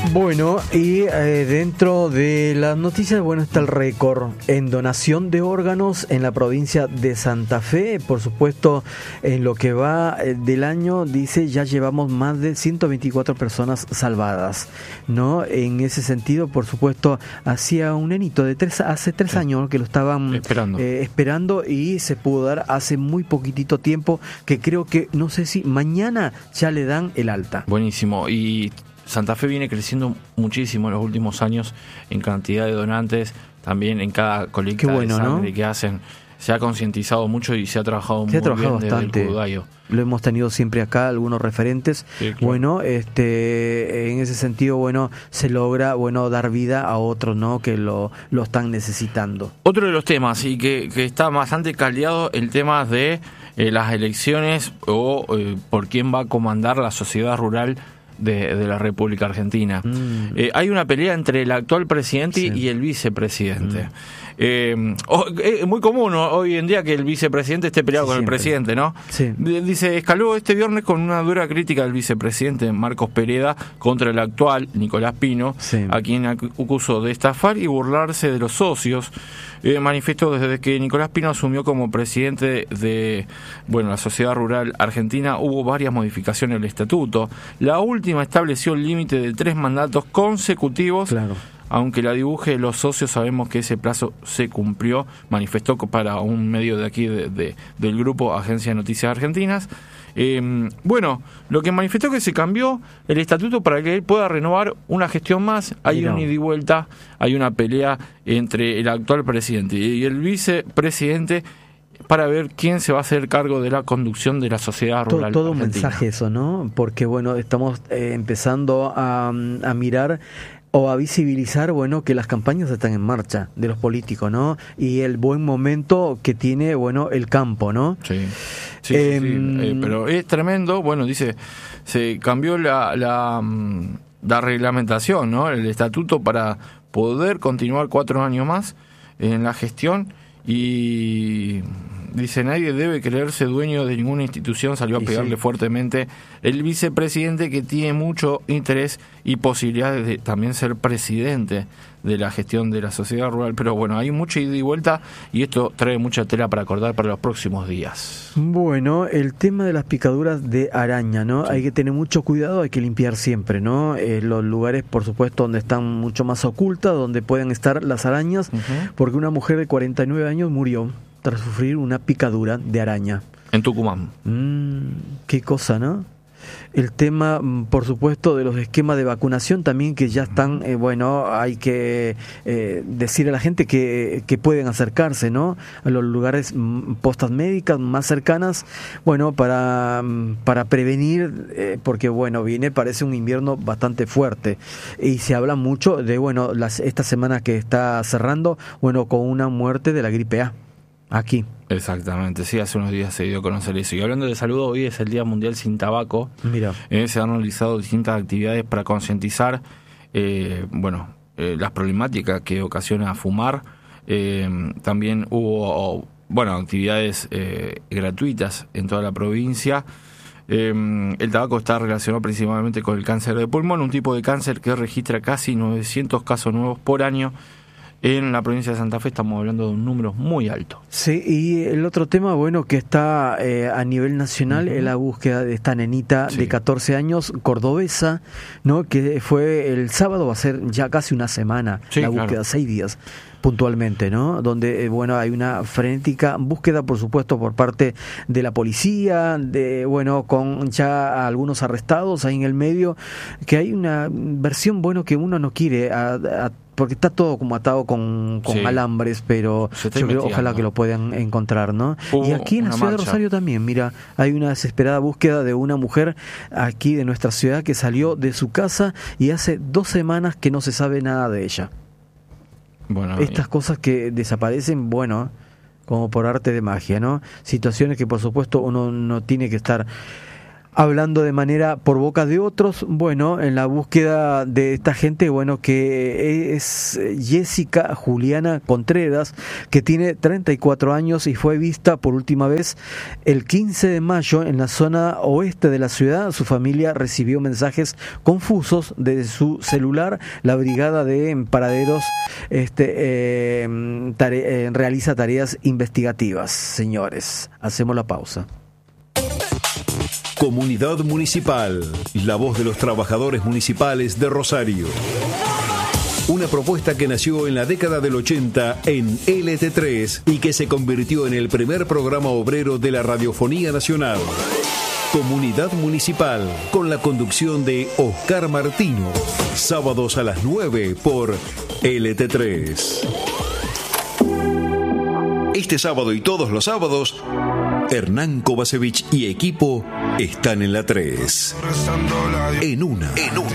Bueno, y dentro de las noticias, bueno, está el récord en donación de órganos en la provincia de Santa Fe. Por supuesto, en lo que va del año, dice, ya llevamos más de 124 personas salvadas, ¿no? En ese sentido, por supuesto, hacía un nenito de hace 3 años que lo estaban esperando y se pudo dar hace muy poquitito tiempo, que creo que, no sé si mañana ya le dan el alta. Buenísimo. Y Santa Fe viene creciendo muchísimo en los últimos años en cantidad de donantes, también en cada colecta de sangre, ¿no?, que hacen. Se ha concientizado mucho y se ha trabajado muy bien bastante desde el Cudayo. Lo hemos tenido siempre acá, algunos referentes. Sí, claro. Bueno, en ese sentido, bueno, se logra, bueno, dar vida a otros, ¿no?, que lo están necesitando. Otro de los temas, y que está bastante caldeado, el tema de las elecciones o por quién va a comandar la sociedad rural de la República Argentina. Hay una pelea entre el actual presidente y el vicepresidente. Muy común hoy en día que el vicepresidente esté peleado con el presidente, ¿no? Sí. Dice, escaló este viernes con una dura crítica del vicepresidente Marcos Pereda contra el actual Nicolás Pino, a quien acusó de estafar y burlarse de los socios. Manifestó desde que Nicolás Pino asumió como presidente de la Sociedad Rural Argentina, hubo varias modificaciones del estatuto. La última estableció el límite de 3 mandatos consecutivos. Claro. Aunque la dibuje de los socios, sabemos que ese plazo se cumplió, manifestó para un medio de aquí del grupo Agencia de Noticias Argentinas. Lo que manifestó que se cambió el estatuto para que él pueda renovar una gestión más. Hay un ida y vuelta, hay una pelea entre el actual presidente y el vicepresidente para ver quién se va a hacer cargo de la conducción de la sociedad rural. Todo un mensaje eso, ¿no? Porque estamos empezando a mirar o a visibilizar, que las campañas están en marcha de los políticos, ¿no? Y el buen momento que tiene, el campo, ¿no? Sí. Pero es tremendo. Dice, se cambió la reglamentación, ¿no? El estatuto para poder continuar 4 años más en la gestión y dice, nadie debe creerse dueño de ninguna institución, salió a pegarle fuertemente el vicepresidente, que tiene mucho interés y posibilidades de también ser presidente de la gestión de la sociedad rural. Pero hay mucha ida y vuelta y esto trae mucha tela para acordar para los próximos días. El tema de las picaduras de araña, ¿no? Sí. Hay que tener mucho cuidado, hay que limpiar siempre, ¿no? Los lugares, por supuesto, donde están mucho más ocultas, donde pueden estar las arañas, porque una mujer de 49 años murió tras sufrir una picadura de araña. En Tucumán. Qué cosa, ¿no? El tema, por supuesto, de los esquemas de vacunación también, que ya están, hay que decir a la gente que pueden acercarse, ¿no?, a los lugares, postas médicas más cercanas, para prevenir, porque parece un invierno bastante fuerte y se habla mucho de, esta semana que está cerrando, con una muerte de la gripe A. Aquí. Exactamente, sí, hace unos días se dio a conocer eso. Y hablando de salud, hoy es el Día Mundial Sin Tabaco. Mira. Se han realizado distintas actividades para concientizar las problemáticas que ocasiona fumar. También hubo actividades gratuitas en toda la provincia. El tabaco está relacionado principalmente con el cáncer de pulmón, un tipo de cáncer que registra casi 900 casos nuevos por año. En la provincia de Santa Fe estamos hablando de un número muy alto. Sí, y el otro tema, que está a nivel nacional, es la búsqueda de esta nenita de 14 años, cordobesa, ¿no?, que fue el sábado, va a ser ya casi una semana, la búsqueda, 6 días puntualmente, ¿no?, donde hay una frenética búsqueda, por supuesto, por parte de la policía, con ya algunos arrestados ahí en el medio, que hay una versión, que uno no quiere porque está todo como atado con alambres, pero yo creo, ojalá que lo puedan encontrar, ¿no? Y aquí en la ciudad de Rosario también, mira, hay una desesperada búsqueda de una mujer aquí de nuestra ciudad que salió de su casa y hace 2 semanas que no se sabe nada de ella. Estas cosas que desaparecen, como por arte de magia, ¿no? Situaciones que, por supuesto, uno no tiene que estar hablando de manera por boca de otros, bueno, en la búsqueda de esta gente, bueno, que es Jessica Juliana Contreras, que tiene 34 años y fue vista por última vez el 15 de mayo en la zona oeste de la ciudad. Su familia recibió mensajes confusos desde su celular. La brigada de paraderos realiza tareas investigativas. Señores, hacemos la pausa. Comunidad Municipal, la voz de los trabajadores municipales de Rosario. Una propuesta que nació en la década del 80 en LT3 y que se convirtió en el primer programa obrero de la Radiofonía Nacional. Comunidad Municipal, con la conducción de Oscar Martino. Sábados a las 9 por LT3. Este sábado y todos los sábados, Hernán Kovacevic y equipo están en la 3. En una.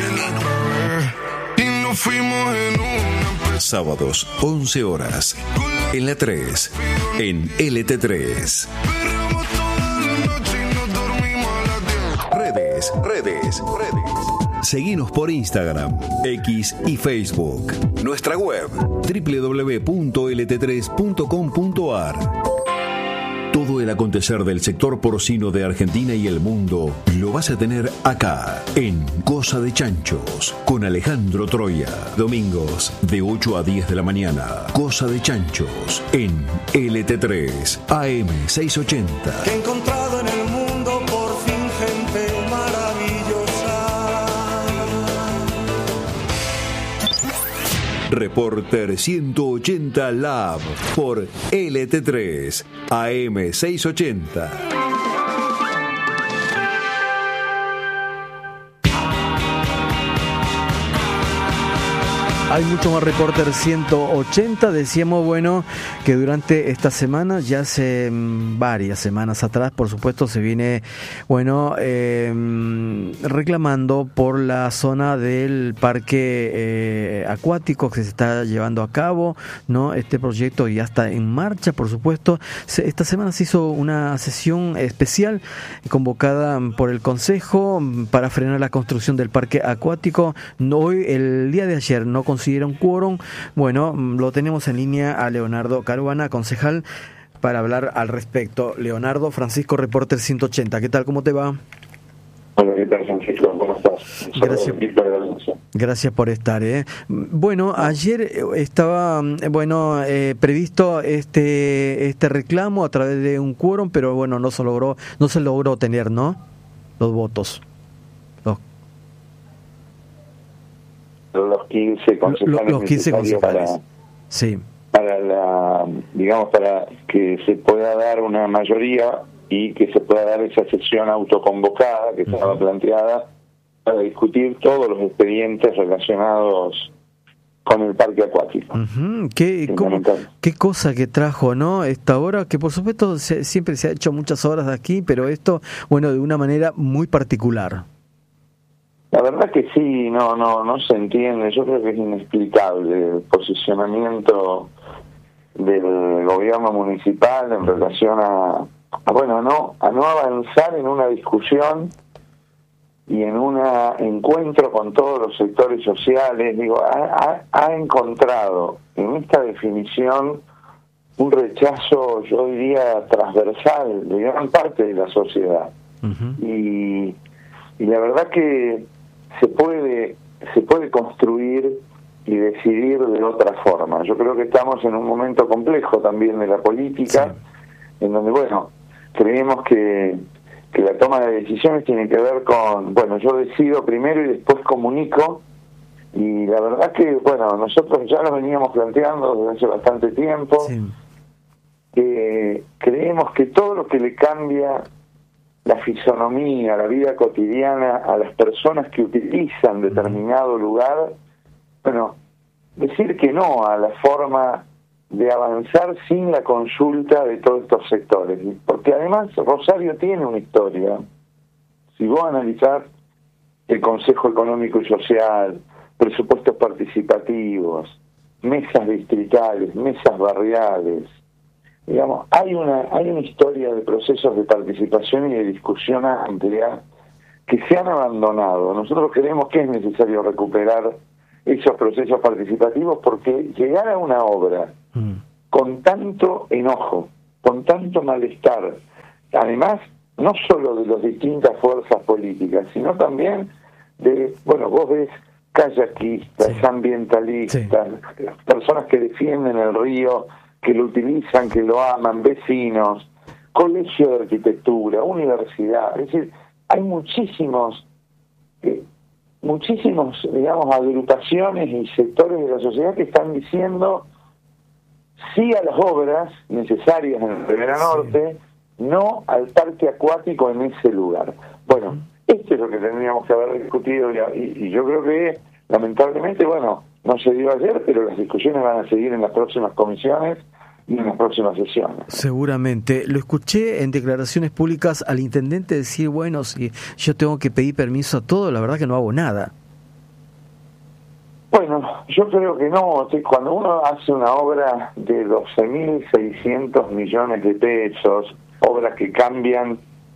Sábados, 11 horas. En la 3. En LT3. Redes. Seguinos por Instagram, X y Facebook. Nuestra web, www.lt3.com.ar. Todo el acontecer del sector porcino de Argentina y el mundo lo vas a tener acá, en Cosa de Chanchos, con Alejandro Troya. Domingos, de 8 a 10 de la mañana. Cosa de Chanchos, en LT3, AM 680. Que he encontrado en el mundo por fin gente maravillosa. Reporter 180 Lab por LT3, AM 680. Hay mucho más Reporter 180. Decíamos, bueno, que durante esta semana, ya hace varias semanas atrás, por supuesto, se viene, bueno, reclamando por la zona del parque acuático que se está llevando a cabo, ¿no? Este proyecto ya está en marcha, por supuesto. Esta semana se hizo una sesión especial convocada por el Consejo para frenar la construcción del parque acuático. Hoy, el día de ayer, no consiguieron quórum. Bueno, lo tenemos en línea a Leonardo Caruana, concejal, para hablar al respecto. Leonardo, Francisco, Reporter 180. ¿Qué tal? ¿Cómo te va? Hola, ¿qué tal, Francisco? ¿Cómo estás? Gracias por estar. Bueno, ayer estaba previsto este reclamo a través de un quórum, pero bueno, no se logró tener, ¿no? Los votos. Los 15 concejales, los 15 concejales. Para que se pueda dar una mayoría y que se pueda dar esa sesión autoconvocada que estaba planteada para discutir todos los expedientes relacionados con el parque acuático. ¿Qué cosa que trajo, ¿no? Esta hora, que por supuesto siempre se ha hecho muchas horas de aquí, pero esto, bueno, de una manera muy particular. La verdad que sí, no se entiende. Yo creo que es inexplicable el posicionamiento del gobierno municipal en relación a no avanzar en una discusión y en un encuentro con todos los sectores sociales. Ha encontrado en esta definición un rechazo, yo diría, transversal de gran parte de la sociedad. Y la verdad que se puede construir y decidir de otra forma. Yo creo que estamos en un momento complejo también de la política, en donde, creemos que la toma de decisiones tiene que ver con, yo decido primero y después comunico, y la verdad que, nosotros ya lo veníamos planteando desde hace bastante tiempo, que creemos que todo lo que le cambia la fisonomía, la vida cotidiana a las personas que utilizan determinado lugar, decir que no a la forma de avanzar sin la consulta de todos estos sectores, porque además Rosario tiene una historia. Si vos analizás el Consejo Económico y Social, presupuestos participativos, mesas distritales, mesas barriales, hay una historia de procesos de participación y de discusión amplia que se han abandonado. Nosotros creemos que es necesario recuperar esos procesos participativos, porque llegar a una obra con tanto enojo, con tanto malestar, además no solo de las distintas fuerzas políticas, sino también de, bueno, vos ves kayakistas, ambientalistas, personas que defienden el río, que lo utilizan, que lo aman, vecinos, colegio de arquitectura, universidad, es decir, hay muchísimos, digamos, agrupaciones y sectores de la sociedad que están diciendo sí a las obras necesarias en el Rivera Norte, no al parque acuático en ese lugar. Bueno, esto es lo que tendríamos que haber discutido y yo creo que lamentablemente, bueno, no se dio ayer, pero las discusiones van a seguir en las próximas comisiones y en las próximas sesiones. Seguramente. Lo escuché en declaraciones públicas al intendente decir, bueno, si yo tengo que pedir permiso a todo, la verdad que no hago nada. Bueno, yo creo que no. Cuando uno hace una obra de 12.600 millones de pesos, obras que cambian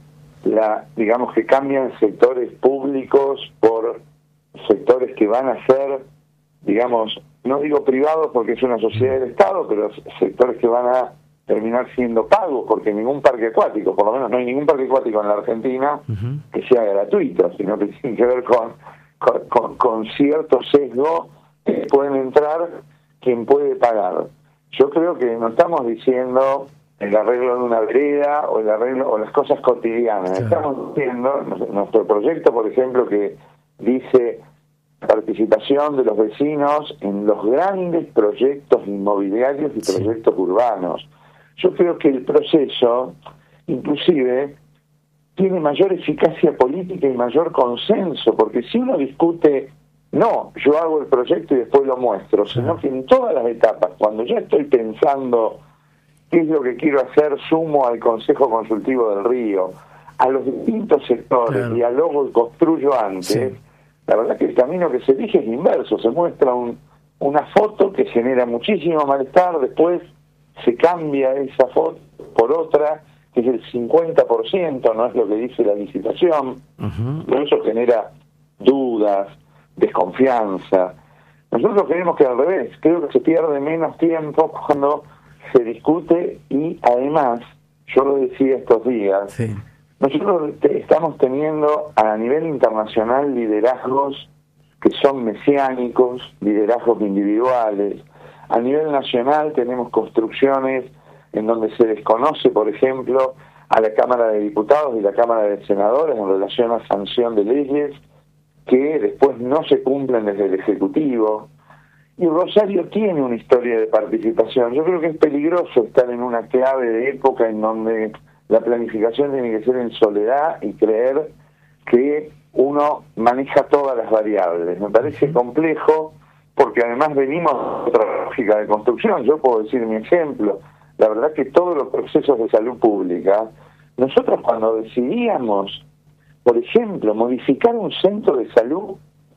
digamos que cambian sectores públicos por sectores que van a ser, digamos, no digo privados porque es una sociedad del Estado, pero sectores que van a terminar siendo pagos, porque ningún parque acuático, por lo menos no hay ningún parque acuático en la Argentina que sea gratuito, sino que tiene que ver con cierto sesgo que pueden entrar quien puede pagar. Yo creo que no estamos diciendo el arreglo de una vereda o el arreglo o las cosas cotidianas. Estamos diciendo nuestro proyecto, por ejemplo, que dice participación de los vecinos en los grandes proyectos inmobiliarios y proyectos urbanos. Yo creo que el proceso, inclusive, tiene mayor eficacia política y mayor consenso, porque si uno discute, no, yo hago el proyecto y después lo muestro, sino que en todas las etapas, cuando ya estoy pensando qué es lo que quiero hacer, sumo al Consejo Consultivo del Río, a los distintos sectores, dialogo y construyo antes. La verdad que el camino que se elige es inverso, se muestra una foto que genera muchísimo malestar, después se cambia esa foto por otra, que es el 50%, no es lo que dice la licitación, pero eso genera dudas, desconfianza. Nosotros creemos que al revés, creo que se pierde menos tiempo cuando se discute y además, yo lo decía estos días, nosotros estamos teniendo a nivel internacional liderazgos que son mesiánicos, liderazgos individuales. A nivel nacional tenemos construcciones en donde se desconoce, por ejemplo, a la Cámara de Diputados y la Cámara de Senadores en relación a sanción de leyes que después no se cumplen desde el Ejecutivo. Y Rosario tiene una historia de participación. Yo creo que es peligroso estar en una clave de época en donde la planificación tiene que ser en soledad y creer que uno maneja todas las variables. Me parece complejo porque además venimos de otra lógica de construcción. Yo puedo decir mi ejemplo. La verdad que todos los procesos de salud pública, nosotros cuando decidíamos, por ejemplo, modificar un centro de salud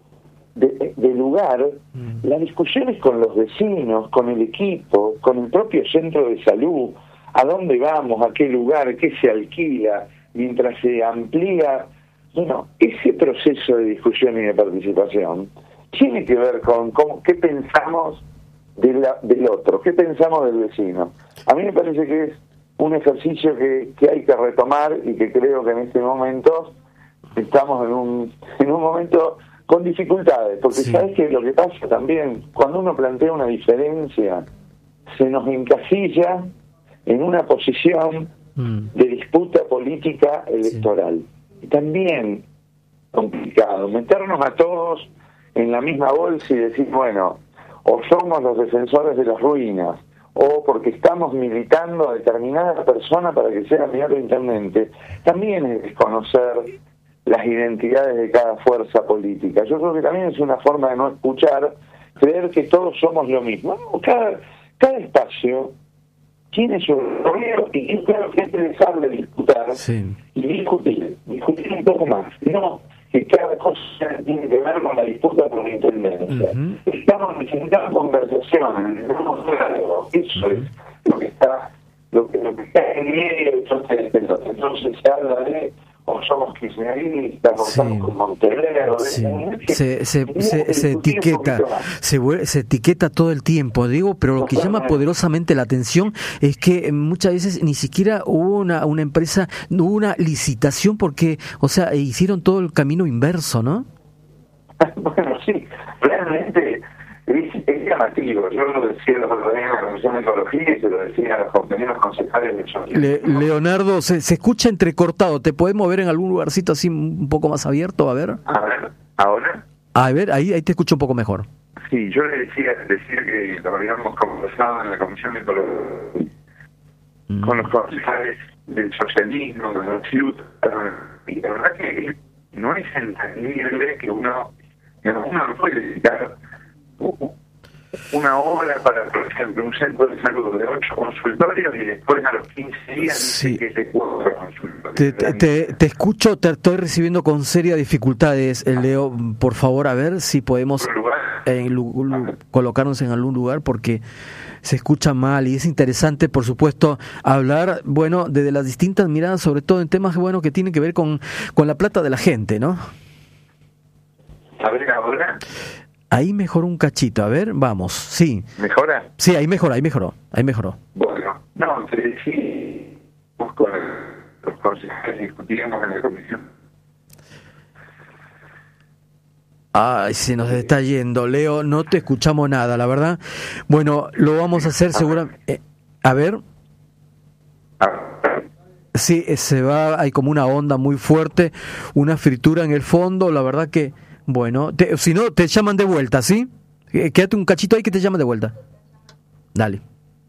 de lugar, las discusiones con los vecinos, con el equipo, con el propio centro de salud, a dónde vamos, a qué lugar, qué se alquila, mientras se amplía. Bueno, ese proceso de discusión y de participación tiene que ver con qué pensamos del otro, qué pensamos del vecino. A mí me parece que es un ejercicio que hay que retomar y que creo que en este momento estamos en un momento con dificultades, porque sabes que lo que pasa también, cuando uno plantea una diferencia, se nos encasilla en una posición de disputa política electoral. Y también complicado, meternos a todos en la misma bolsa y decir, bueno, o somos los defensores de las ruinas, o porque estamos militando a determinada persona para que sea candidato a intendente, también es desconocer las identidades de cada fuerza política. Yo creo que también es una forma de no escuchar, creer que todos somos lo mismo. No, cada espacio tiene su rollo y claro que hay que dejar de disputar y discutir un poco más. No que cada cosa tiene que ver con la disputa por la intendencia. Estamos necesitando conversaciones, necesitamos diálogo. Eso es lo que está en medio de todo este. Entonces se habla de o somos kirchneristas, o estamos con Montenegro. Se etiqueta, se etiqueta todo el tiempo, digo, pero lo que llama poderosamente la atención es que muchas veces ni siquiera hubo una empresa, no hubo una licitación porque, o sea, hicieron todo el camino inverso, ¿no? Bueno, sí, realmente es llamativo. Yo lo decía los otros días en la Comisión de Ecología y se lo decía a los compañeros concejales de Chonquí. Leonardo, se escucha entrecortado. ¿Te podés mover en algún lugarcito así un poco más abierto? A ver, ¿ahora? A ver, ahí te escucho un poco mejor. Sí, yo le decía que lo habíamos conversado en la Comisión de Ecología con los concejales del socialismo, de los ciudadanos, y la verdad que no es entendible que uno no puede dedicar una hora para, por ejemplo, un centro de salud de 8 consultorios y después a los 15 días dice que se 4 consultorios. Te escucho, te estoy recibiendo con serias dificultades, Leo. Por favor, a ver si podemos colocarnos en algún lugar porque se escucha mal y es interesante, por supuesto, hablar, bueno, desde las distintas miradas, sobre todo en temas, bueno, que tienen que ver con la plata de la gente, ¿no? A ver, ahora. Ahí mejoró un cachito, a ver, vamos, sí. ¿Mejora? Sí, ahí mejoró. Bueno, no, te decía, con los concejales discutíamos en la comisión. Ay, se nos está yendo, Leo, no te escuchamos nada, la verdad. Bueno, lo vamos a hacer seguramente. A ver. Sí, se va, hay como una onda muy fuerte, una fritura en el fondo, la verdad que, bueno, si no, te llaman de vuelta, ¿sí? Quédate un cachito ahí que te llaman de vuelta. Dale.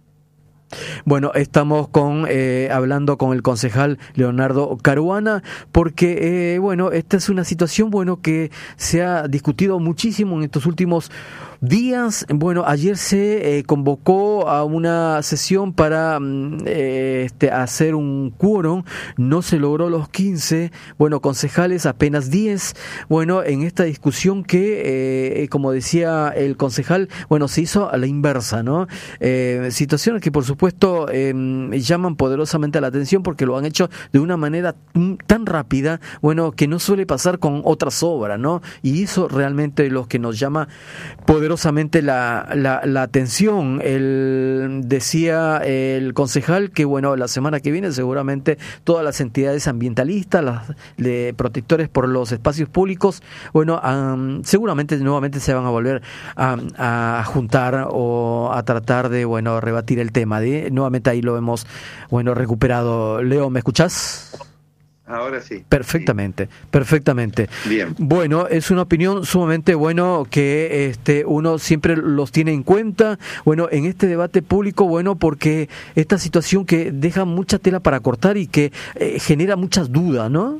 Bueno, estamos hablando con el concejal Leonardo Caruana porque, bueno, esta es una situación, bueno, que se ha discutido muchísimo en estos últimos días. Bueno, ayer se convocó a una sesión para hacer un quórum, no se logró los 15, bueno, concejales, apenas 10, bueno, en esta discusión que, como decía el concejal, bueno, se hizo a la inversa, ¿no? Situaciones que por supuesto llaman poderosamente la atención porque lo han hecho de una manera tan rápida, bueno, que no suele pasar con otras obras, ¿no? Y eso realmente es lo que nos llama poderosamente la atención. Decía el concejal que, bueno, la semana que viene seguramente todas las entidades ambientalistas, las de protectores por los espacios públicos, bueno, seguramente nuevamente se van a volver a juntar o a tratar de, bueno, rebatir el tema. Nuevamente ahí lo hemos, bueno, recuperado. Leo, ¿me escuchás? Ahora sí. Perfectamente, perfectamente. Bien. Bueno, es una opinión sumamente bueno que uno siempre los tiene en cuenta, bueno, en este debate público, bueno, porque esta situación que deja mucha tela para cortar y que genera muchas dudas, ¿no?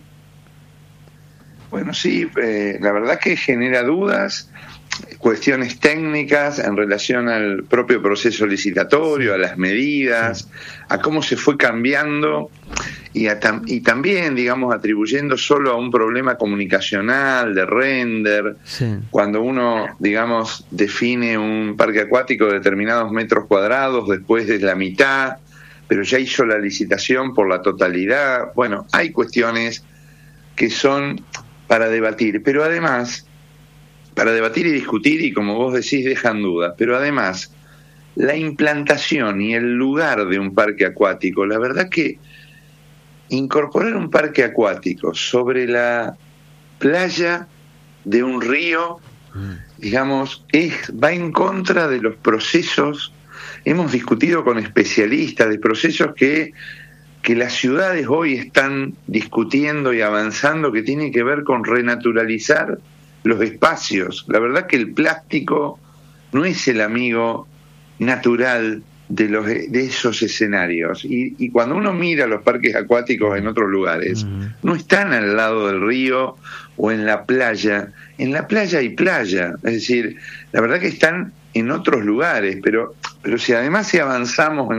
Bueno, sí, la verdad que genera dudas, cuestiones técnicas en relación al propio proceso licitatorio, a las medidas, a cómo se fue cambiando y también, digamos, atribuyendo solo a un problema comunicacional, de render, cuando uno, digamos, define un parque acuático de determinados metros cuadrados, después de la mitad, pero ya hizo la licitación por la totalidad. Bueno, hay cuestiones que son para debatir, pero además, para debatir y discutir, y como vos decís, dejan dudas, pero además, la implantación y el lugar de un parque acuático, la verdad que incorporar un parque acuático sobre la playa de un río, digamos, va en contra de los procesos. Hemos discutido con especialistas de procesos que las ciudades hoy están discutiendo y avanzando, que tiene que ver con renaturalizar los espacios. La verdad que el plástico no es el amigo natural de esos escenarios, y cuando uno mira los parques acuáticos en otros lugares, no están al lado del río o en la playa. En la playa hay playa, es decir, la verdad que están en otros lugares, pero si además avanzamos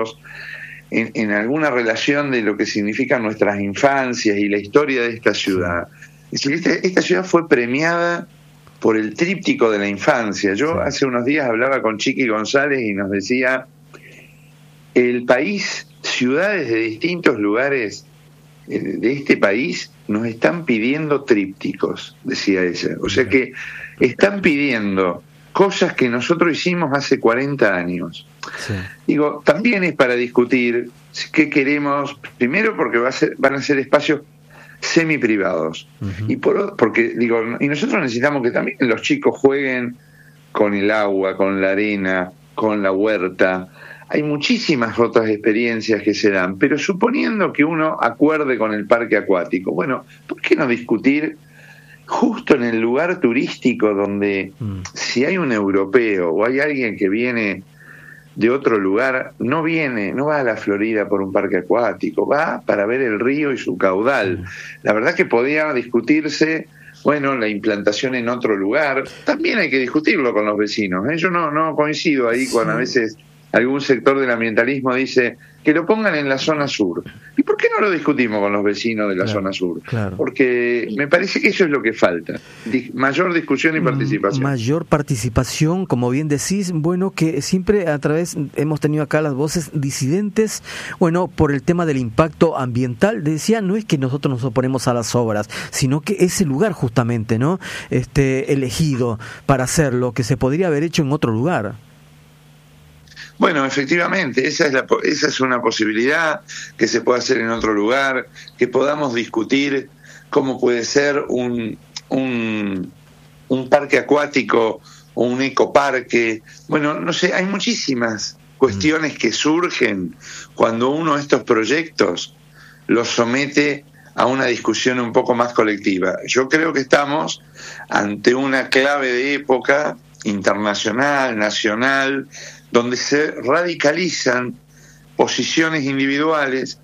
en alguna relación de lo que significan nuestras infancias y la historia de esta ciudad. Es decir, esta ciudad fue premiada por el tríptico de la infancia. Yo hace unos días hablaba con Chiqui González y nos decía, el país, ciudades de distintos lugares de este país nos están pidiendo trípticos, decía ella. O sea que están pidiendo cosas que nosotros hicimos hace 40 años. Sí. Digo, también es para discutir qué queremos, primero porque van a ser espacios semi-privados. Y porque digo, y nosotros necesitamos que también los chicos jueguen con el agua, con la arena, con la huerta. Hay muchísimas otras experiencias que se dan, pero suponiendo que uno acuerde con el parque acuático, bueno, ¿por qué no discutir justo en el lugar turístico donde si hay un europeo o hay alguien que viene de otro lugar, no va a la Florida por un parque acuático, va para ver el río y su caudal? La verdad que podía discutirse, bueno, la implantación en otro lugar. También hay que discutirlo con los vecinos, ¿eh? Yo no coincido ahí con a veces algún sector del ambientalismo dice que lo pongan en la zona sur. ¿Y por qué no lo discutimos con los vecinos de la zona sur? Claro. Porque me parece que eso es lo que falta. Mayor discusión y participación. Mayor participación, como bien decís, bueno, que siempre a través, hemos tenido acá las voces disidentes, bueno, por el tema del impacto ambiental. Decía, no es que nosotros nos oponemos a las obras, sino que ese lugar justamente, ¿no? Elegido para hacerlo, que se podría haber hecho en otro lugar. Bueno, efectivamente, esa es una posibilidad que se puede hacer en otro lugar, que podamos discutir cómo puede ser un parque acuático o un ecoparque. Bueno, no sé, hay muchísimas cuestiones que surgen cuando uno de estos proyectos los somete a una discusión un poco más colectiva. Yo creo que estamos ante una clave de época internacional, nacional, donde se radicalizan posiciones individuales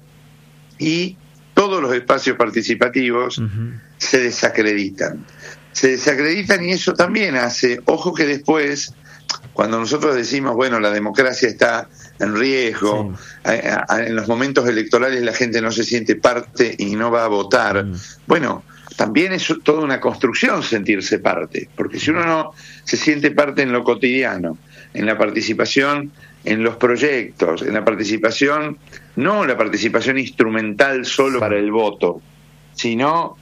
y todos los espacios participativos se desacreditan. Se desacreditan y eso también hace, ojo que después, cuando nosotros decimos, bueno, la democracia está en riesgo, en los momentos electorales la gente no se siente parte y no va a votar, bueno, también es toda una construcción sentirse parte, porque si uno no se siente parte en lo cotidiano, en la participación en los proyectos, en la participación, no la participación instrumental solo para el voto, sino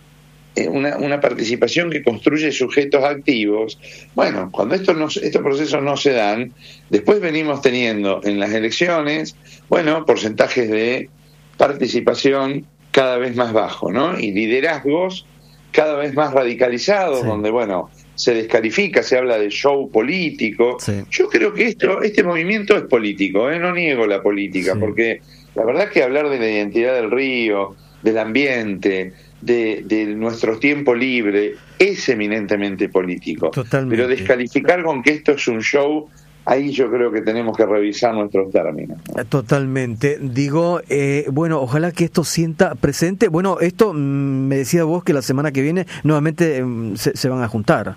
una participación que construye sujetos activos. Bueno, cuando estos procesos no se dan, después venimos teniendo en las elecciones, bueno, porcentajes de participación cada vez más bajos, ¿no? Y liderazgos cada vez más radicalizados, donde, bueno, se descalifica, se habla de show político. Yo creo que este movimiento es político, no niego la política, porque la verdad que hablar de la identidad del río, del ambiente, de nuestro tiempo libre, es eminentemente político. Totalmente. Pero descalificar con que esto es un show, ahí yo creo que tenemos que revisar nuestros términos, ¿no? Totalmente. Digo, bueno, ojalá que esto sienta presente. Bueno, esto me decía vos que la semana que viene nuevamente se van a juntar.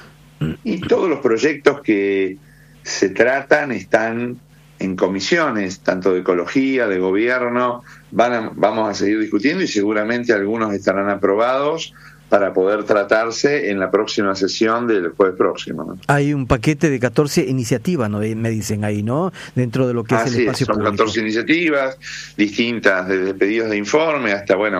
Y todos los proyectos que se tratan están en comisiones, tanto de ecología, de gobierno, vamos a seguir discutiendo y seguramente algunos estarán aprobados para poder tratarse en la próxima sesión del jueves próximo, ¿no? Hay un paquete de 14 iniciativas, ¿no? Me dicen ahí, ¿no? Dentro de lo que es el espacio público. Son 14 iniciativas distintas, desde pedidos de informe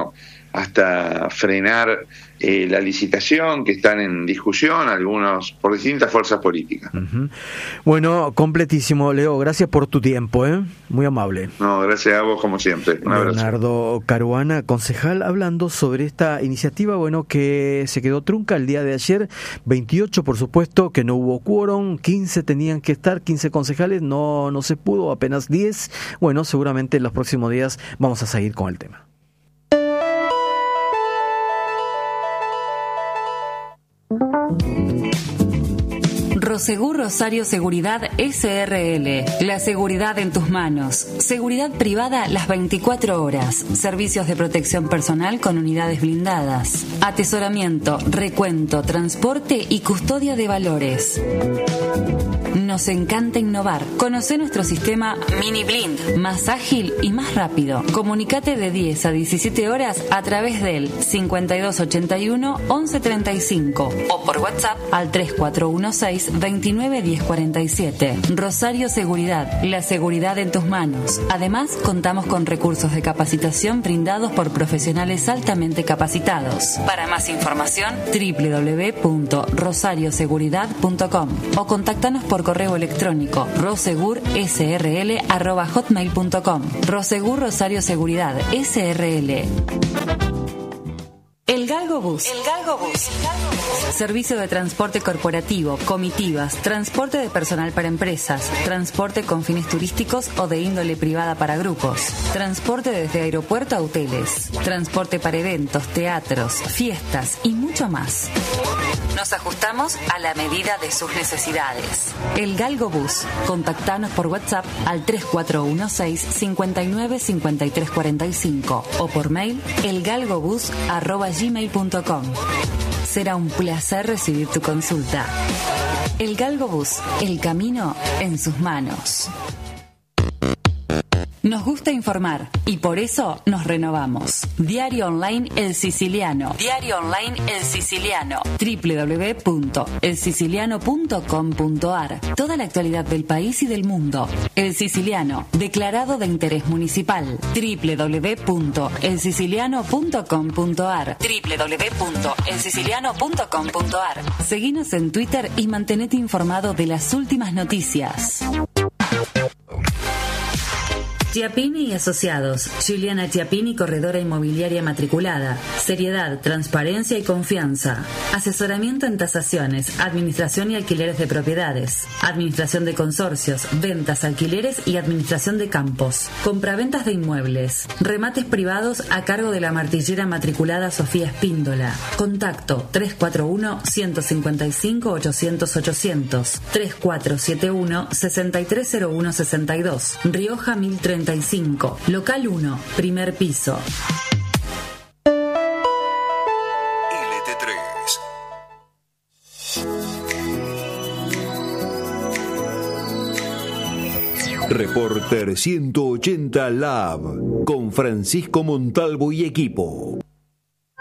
hasta frenar la licitación, que están en discusión, algunos por distintas fuerzas políticas. Bueno, completísimo, Leo, gracias por tu tiempo, muy amable. No, gracias a vos como siempre. Un abrazo. Leonardo Caruana, concejal, hablando sobre esta iniciativa, bueno, que se quedó trunca el día de ayer, 28 por supuesto, que no hubo quórum, 15 tenían que estar, 15 concejales, no se pudo, apenas 10, bueno, seguramente en los próximos días vamos a seguir con el tema. Prosegur Rosario Seguridad S.R.L. La seguridad en tus manos. Seguridad privada las 24 horas. Servicios de protección personal con unidades blindadas. Atesoramiento, recuento, transporte y custodia de valores. Nos encanta innovar. Conoce nuestro sistema Mini Blind, más ágil y más rápido. Comunicate de 10 a 17 horas a través del 5281 1135 o por WhatsApp al 3416 29 1047. Rosario Seguridad, la seguridad en tus manos. Además, contamos con recursos de capacitación brindados por profesionales altamente capacitados. Para más información, www.rosarioseguridad.com o contáctanos por correo electrónico rosegursrl@hotmail.com. Rosegur Rosario Seguridad SRL. El Galgo Bus. Servicio de transporte corporativo, comitivas, transporte de personal para empresas, transporte con fines turísticos o de índole privada para grupos, transporte desde aeropuerto a hoteles, transporte para eventos, teatros, fiestas y mucho más. Nos ajustamos a la medida de sus necesidades. El Galgo Bus. Contactanos por WhatsApp al 3416 59 53 45 o por mail elgalgobus@gmail.com. Será un placer recibir tu consulta. El Galgo Bus. El camino en sus manos. Nos gusta informar y por eso nos renovamos. Diario Online El Siciliano. Diario Online El Siciliano. www.elsiciliano.com.ar. Toda la actualidad del país y del mundo. El Siciliano, declarado de interés municipal. www.elsiciliano.com.ar. www.elsiciliano.com.ar. Seguinos en Twitter y mantenete informado de las últimas noticias. Chiappini y Asociados. Juliana Chiappini, corredora inmobiliaria matriculada. Seriedad, transparencia y confianza. Asesoramiento en tasaciones, administración y alquileres de propiedades. Administración de consorcios, ventas, alquileres y administración de campos. Compraventas de inmuebles. Remates privados a cargo de la martillera matriculada Sofía Espíndola. Contacto 341-155-800-800. 3471-630162. Rioja 1035. Local 1, primer piso. LT3. Reporter 180 Lab con Francisco Montalvo y equipo.